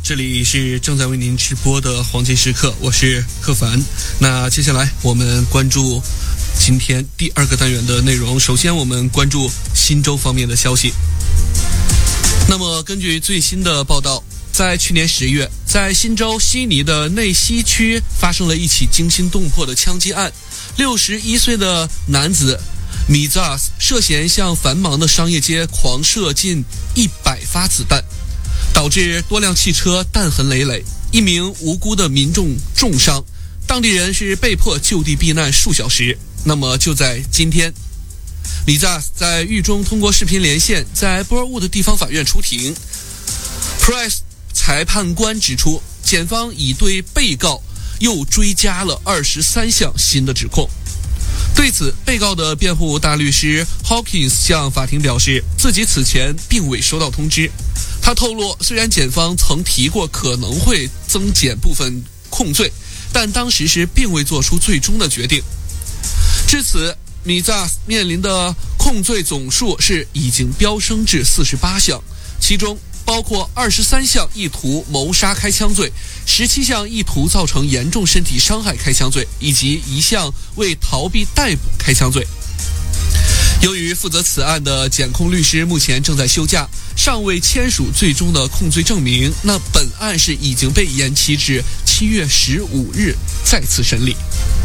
这里是正在为您直播的黄金时刻，我是柯凡。那接下来我们关注今天第二个单元的内容。首先我们关注新州方面的消息。那么根据最新的报道，在去年10月，在新州悉尼的内西区发生了一起惊心动魄的枪击案。61岁的男子米扎斯涉嫌向繁忙的商业街狂射近100发子弹，导致多辆汽车弹痕累累，一名无辜的民众重伤，当地人是被迫就地避难数小时。那么就在今天，米扎斯在狱中通过视频连线，在波尔沃的地方法院出庭。Price 裁判官指出，检方已对被告又追加了23项新的指控。对此，被告的辩护大律师 Hawkins 向法庭表示，自己此前并未收到通知。他透露，虽然检方曾提过可能会增减部分控罪，但当时是并未做出最终的决定。至此，米扎斯面临的控罪总数是已经飙升至48项，其中包括23项意图谋杀开枪罪，17项意图造成严重身体伤害开枪罪，以及1项为逃避逮捕开枪罪。由于负责此案的检控律师目前正在休假，尚未签署最终的控罪证明，那本案是已经被延期至7月15日再次审理。